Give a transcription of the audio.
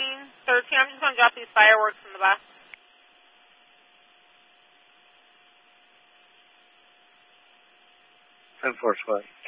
13. I'm just going to drop these fireworks in the back. Force 5.